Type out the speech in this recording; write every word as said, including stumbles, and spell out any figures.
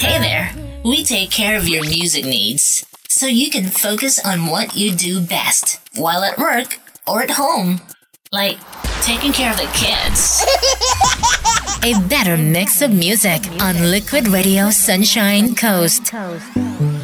Hey there, we take care of your music needs so you can focus on what you do best while at work or at home, like taking care of the kids. A better mix of music on Liquid Radio Sunshine Coast.